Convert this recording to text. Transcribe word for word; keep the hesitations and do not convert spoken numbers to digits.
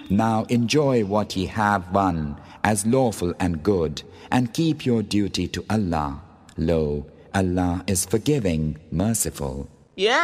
Now enjoy what ye have won as lawful and good, and keep your duty to Allah. Lo, Allah is forgiving, merciful. يا